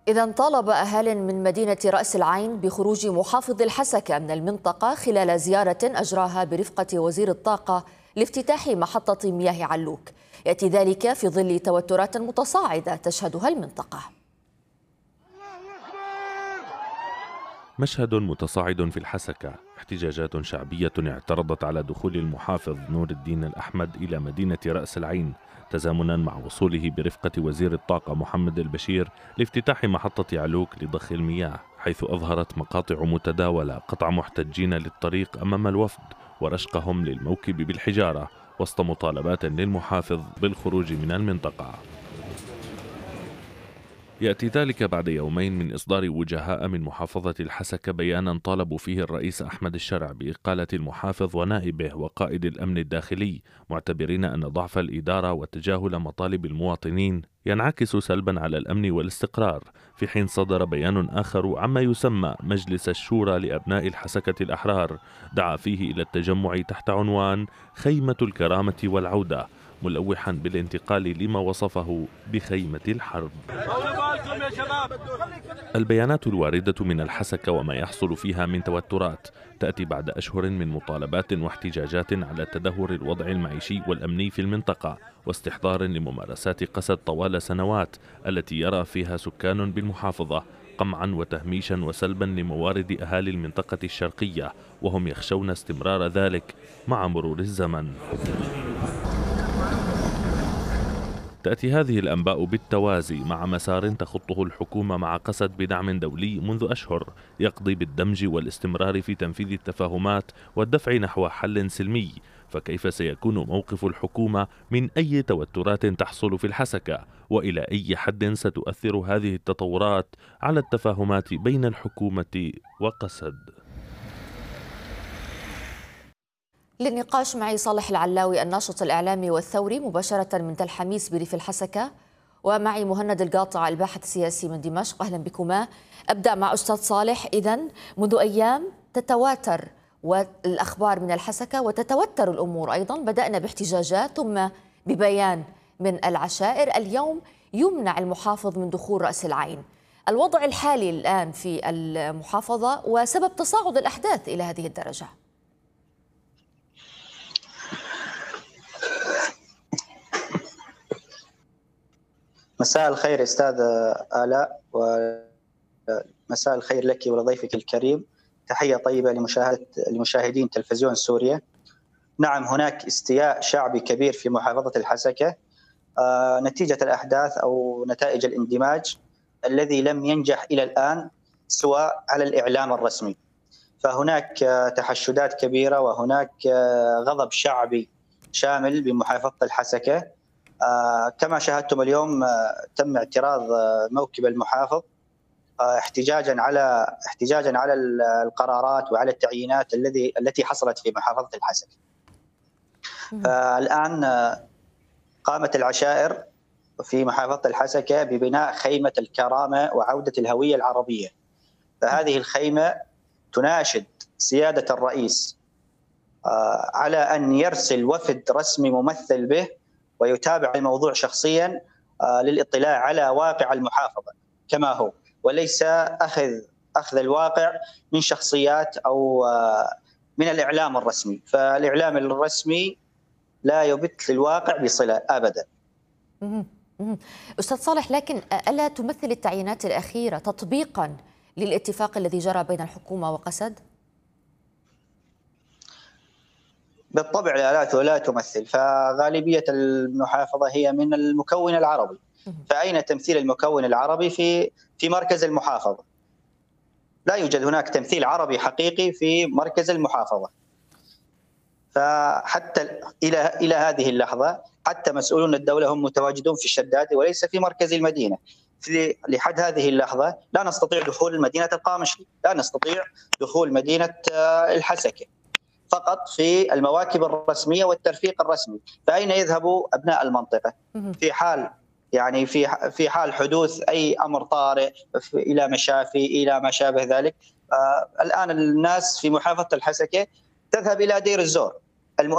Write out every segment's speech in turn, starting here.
إذا طالب أهال من مدينة رأس العين بخروج محافظ الحسكة من المنطقة خلال زيارة أجراها برفقة وزير الطاقة لافتتاح محطة مياه علوك. يأتي ذلك في ظل توترات متصاعدة تشهدها المنطقة. مشهد متصاعد في الحسكة، احتجاجات شعبية اعترضت على دخول المحافظ نور الدين الأحمد إلى مدينة رأس العين تزامنا مع وصوله برفقة وزير الطاقة محمد البشير لافتتاح محطة علوك لضخ المياه، حيث أظهرت مقاطع متداولة قطع محتجين للطريق أمام الوفد ورشقهم للموكب بالحجارة وسط مطالبات للمحافظ بالخروج من المنطقة. يأتي ذلك بعد يومين من إصدار وجهاء من محافظة الحسكة بيانا طالبوا فيه الرئيس أحمد الشرع بإقالة المحافظ ونائبه وقائد الأمن الداخلي، معتبرين أن ضعف الإدارة وتجاهل مطالب المواطنين ينعكس سلبا على الأمن والاستقرار، في حين صدر بيان آخر عما يسمى مجلس الشورى لأبناء الحسكة الأحرار دعا فيه إلى التجمع تحت عنوان خيمة الكرامة والعودة، ملوحا بالانتقال لما وصفه بخيمة الحرب. البيانات الواردة من الحسكة وما يحصل فيها من توترات تأتي بعد أشهر من مطالبات واحتجاجات على تدهور الوضع المعيشي والأمني في المنطقة واستحضار لممارسات قسد طوال سنوات التي يرى فيها سكان بالمحافظة قمعا وتهميشا وسلبا لموارد أهالي المنطقة الشرقية، وهم يخشون استمرار ذلك مع مرور الزمن. تأتي هذه الأنباء بالتوازي مع مسار تخطه الحكومة مع قسد بدعم دولي منذ أشهر يقضي بالدمج والاستمرار في تنفيذ التفاهمات والدفع نحو حل سلمي، فكيف سيكون موقف الحكومة من أي توترات تحصل في الحسكة؟ وإلى أي حد ستؤثر هذه التطورات على التفاهمات بين الحكومة وقسد؟ للنقاش معي صالح العلاوي الناشط الإعلامي والثوري مباشرة من تل حميس بريف الحسكة، ومعي مهند القاطع الباحث السياسي من دمشق. أهلا بكما. أبدأ مع أستاذ صالح. إذن منذ أيام تتواتر والأخبار من الحسكة وتتوتر الأمور أيضا، بدأنا باحتجاجات ثم ببيان من العشائر، اليوم يمنع المحافظ من دخول رأس العين. الوضع الحالي الآن في المحافظة وسبب تصاعد الأحداث إلى هذه الدرجة. مساء الخير أستاذ آلاء، ومساء الخير لك ولضيفك الكريم. تحية طيبة لمشاهدين تلفزيون سوريا. نعم، هناك استياء شعبي كبير في محافظة الحسكة نتيجة الأحداث أو نتائج الاندماج الذي لم ينجح إلى الآن سواء على الإعلام الرسمي. فهناك تحشدات كبيرة وهناك غضب شعبي شامل بمحافظة الحسكة. كما شاهدتم اليوم تم اعتراض موكب المحافظ احتجاجا على القرارات وعلى التعيينات التي حصلت في محافظة الحسكة. فالآن قامت العشائر في محافظة الحسكة ببناء خيمة الكرامة وعودة الهوية العربية. فهذه الخيمة تناشد سيادة الرئيس على أن يرسل وفد رسمي ممثل به ويتابع الموضوع شخصيا للاطلاع على واقع المحافظة كما هو، وليس أخذ الواقع من شخصيات أو من الإعلام الرسمي. فالإعلام الرسمي لا يبث للواقع بصلة أبدا. أستاذ صالح، لكن ألا تمثل التعيينات الأخيرة تطبيقا للاتفاق الذي جرى بين الحكومة وقسد؟ بالطبع لا تمثل، فغالبية المحافظة هي من المكون العربي. فأين تمثيل المكون العربي في مركز المحافظة؟ لا يوجد هناك تمثيل عربي حقيقي في مركز المحافظة. فحتى إلى هذه اللحظة حتى مسؤولون الدولة هم متواجدون في الشداد وليس في مركز المدينة. لحد هذه اللحظة لا نستطيع دخول مدينة القامشلي، لا نستطيع دخول مدينة الحسكة، فقط في المواكب الرسمية والترفيق الرسمي. فأين يذهب أبناء المنطقة في حال حدوث أي أمر طارئ إلى مشافي إلى ما شابه ذلك؟ الآن الناس في محافظة الحسكة تذهب إلى دير الزور.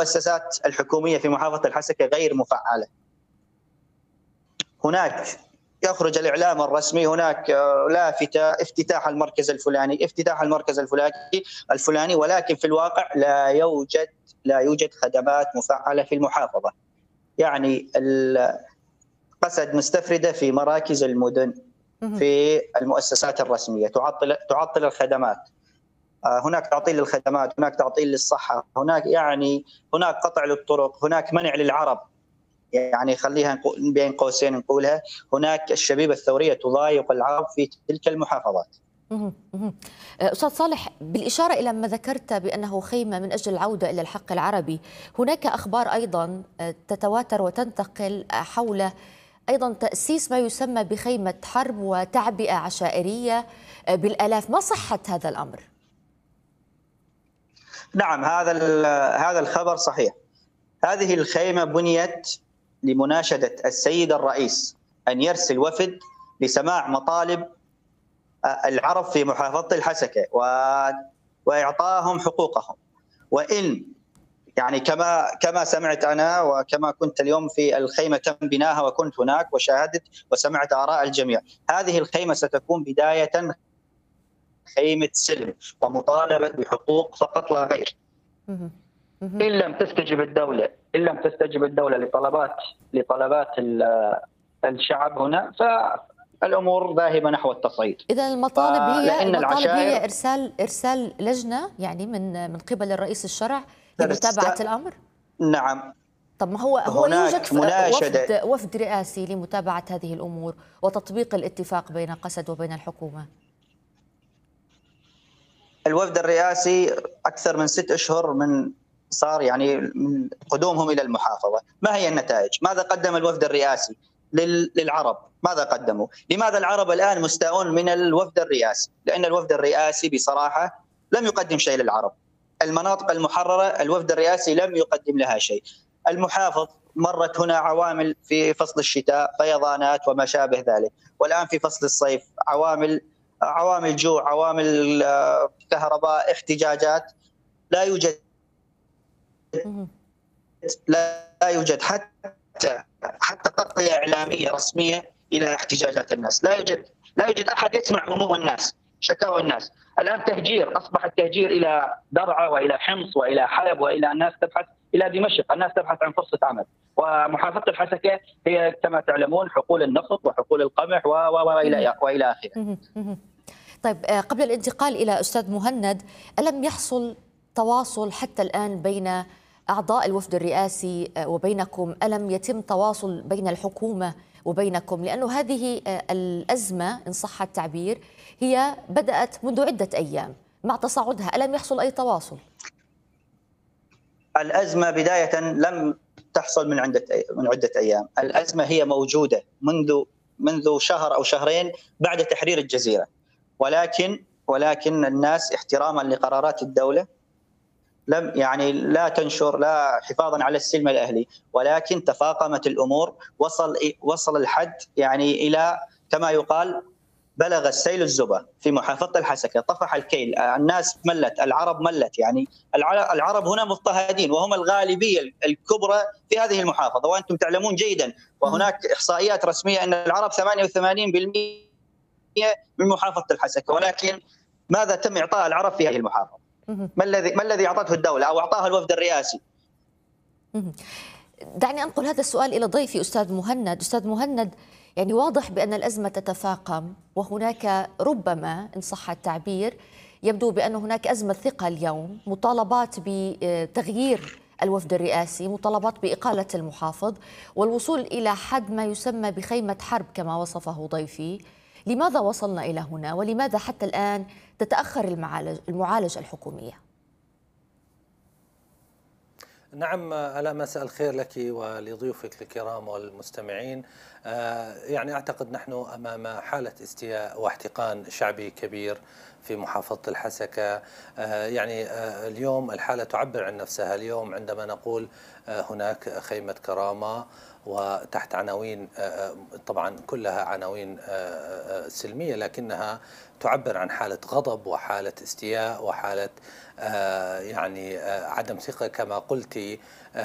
المؤسسات الحكومية في محافظة الحسكة غير مفعلة. هناك يخرج الإعلام الرسمي هناك لافتة افتتاح المركز الفلاني، افتتاح المركز الفلاني، ولكن في الواقع لا يوجد خدمات مفعلة في المحافظة. يعني قسد مستفردة في مراكز المدن، في المؤسسات الرسمية، تعطل الخدمات. هناك تعطيل للخدمات، هناك تعطيل للصحة، هناك قطع للطرق، هناك منع للعرب. يعني خليها بين قوسين نقولها، هناك الشبيبة الثورية تضايق العرب في تلك المحافظات. أستاذ صالح، بالإشارة إلى ما ذكرت بأنه خيمة من أجل العودة إلى الحق العربي، هناك أخبار أيضا تتواتر وتنتقل حول أيضا تأسيس ما يسمى بخيمة حرب وتعبئة عشائرية بالآلاف، ما صحة هذا الأمر؟ نعم، هذا الخبر صحيح. هذه الخيمة بنيت لمناشدة السيد الرئيس أن يرسل وفد لسماع مطالب العرب في محافظة الحسكة وإعطائهم حقوقهم. وإن يعني كما سمعت أنا وكما كنت اليوم في الخيمة تم بناها وكنت هناك وشاهدت وسمعت آراء الجميع، هذه الخيمة ستكون بداية خيمة سلم ومطالبة بحقوق فقط لا غير. إن لم تستجب الدولة لطلبات الشعب هنا، فالأمور ذاهبة نحو التصعيد. إذا المطالب هي إرسال لجنة يعني من قبل الرئيس الشرع لمتابعة الأمر؟ نعم. طب ما هو يوجد وفد رئاسي لمتابعة هذه الأمور وتطبيق الاتفاق بين قسد وبين الحكومة. الوفد الرئاسي أكثر من 6 أشهر من قدومهم إلى المحافظة. ما هي النتائج؟ ماذا قدم الوفد الرئاسي للعرب؟ ماذا قدموا؟ لماذا العرب الآن مستاءون من الوفد الرئاسي؟ لأن الوفد الرئاسي بصراحة لم يقدم شيء للعرب. المناطق المحررة الوفد الرئاسي لم يقدم لها شيء. المحافظ مرت هنا عوامل في فصل الشتاء، فيضانات وما شابه ذلك، والآن في فصل الصيف عوامل جوع، عوامل كهرباء، احتجاجات. لا يوجد حتى تغطية إعلامية رسمية إلى احتجاجات الناس. لا يوجد أحد يسمع هموم الناس، شكاوى الناس. الآن أصبح التهجير إلى درعا وإلى حمص وإلى حلب، وإلى الناس تبحث إلى دمشق، الناس تبحث عن فرصة عمل. ومحافظة الحسكة هي كما تعلمون حقول النفط وحقول القمح وإلى آخره. طيب، قبل الانتقال إلى أستاذ مهند، ألم يحصل تواصل حتى الآن بين أعضاء الوفد الرئاسي وبينكم؟ ألم يتم تواصل بين الحكومة وبينكم؟ لأنه هذه الأزمة إن صح التعبير هي بدأت منذ عدة أيام، مع تصاعدها ألم يحصل أي تواصل؟ الأزمة بداية لم تحصل من عدة أيام. الأزمة هي موجودة منذ شهر أو شهرين بعد تحرير الجزيرة، ولكن الناس احتراما لقرارات الدولة لا تنشر، لا حفاظا على السلم الأهلي، ولكن تفاقمت الأمور. وصل الحد إلى كما يقال بلغ السيل الزبا في محافظة الحسكة، طفح الكيل. الناس ملت، العرب ملت. العرب هنا مضطهدين وهم الغالبية الكبرى في هذه المحافظة، وأنتم تعلمون جيدا، وهناك إحصائيات رسمية أن العرب 88% من محافظة الحسكة. ولكن ماذا تم إعطاء العرب في هذه المحافظة؟ ما الذي أعطته الدولة أو أعطاها الوفد الرئاسي؟ دعني أنقل هذا السؤال إلى ضيفي أستاذ مهند. أستاذ مهند، واضح بأن الأزمة تتفاقم، وهناك ربما إن صح التعبير يبدو بأن هناك أزمة ثقة اليوم، مطالبات بتغيير الوفد الرئاسي، مطالبات بإقالة المحافظ، والوصول إلى حد ما يسمى بخيمة حرب كما وصفه ضيفي. لماذا وصلنا إلى هنا؟ ولماذا حتى الآن تتأخر المعالجة الحكومية؟ نعم، ألا مساء الخير لك ولضيوفك الكرام والمستمعين. أعتقد نحن أمام حالة استياء واحتقان شعبي كبير في محافظة الحسكة. اليوم الحالة تعبر عن نفسها. اليوم عندما نقول هناك خيمة كرامة، وتحت عناوين طبعا كلها عناوين سلمية، لكنها تعبر عن حالة غضب وحالة استياء وحالة يعني عدم ثقة كما قلتي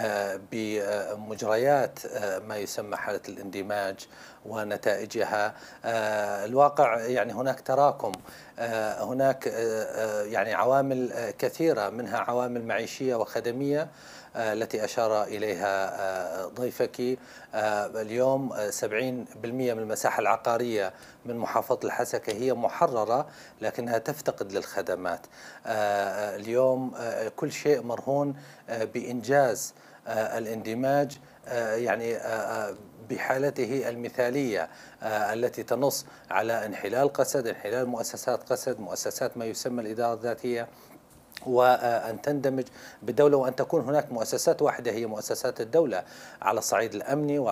بمجريات ما يسمى حالة الاندماج ونتائجها. الواقع يعني هناك تراكم، هناك يعني عوامل كثيرة، منها عوامل معيشية وخدمية التي أشار إليها ضيفك. اليوم 70% من المساحة العقارية من محافظة الحسكة هي محررة لكنها تفتقد للخدمات. اليوم كل شيء مرهون بإنجاز الاندماج يعني بحالته المثالية التي تنص على انحلال قسد، انحلال مؤسسات قسد، مؤسسات ما يسمى الإدارة الذاتية، وأن تندمج بالدولة، وأن تكون هناك مؤسسات واحدة هي مؤسسات الدولة على الصعيد الأمني